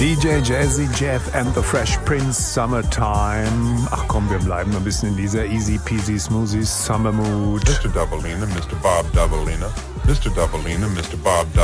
DJ Jazzy Jeff and the Fresh Prince, Summertime. Ach komm, wir bleiben ein bisschen in dieser easy peasy smoothie Summer Mood. Mr. Doubleina, Mr. Bob Doubleina, Mr. Doubleina, Mr. Bob Doubleina.